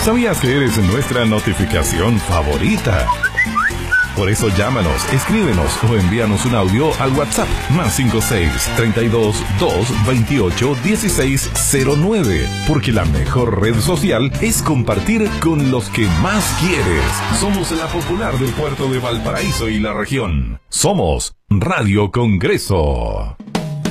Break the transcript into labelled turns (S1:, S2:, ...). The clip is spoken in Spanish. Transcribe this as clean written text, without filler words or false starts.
S1: ¿Sabías que eres nuestra notificación favorita? Por eso llámanos, escríbenos o envíanos un audio al WhatsApp +56 32 228 1609. Porque la mejor red social es compartir con los que más quieres. Somos la popular del puerto de Valparaíso y la región. Somos Radio Congreso.